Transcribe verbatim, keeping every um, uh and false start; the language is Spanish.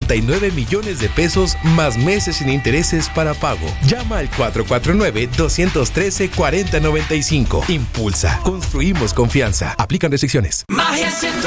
cuarenta y nueve millones de pesos más meses sin intereses para pago. Llama al cuatro cuatro nueve, dos uno tres, cuatro cero nueve cinco. Impulsa. Construimos confianza. Aplican restricciones. Magia ciento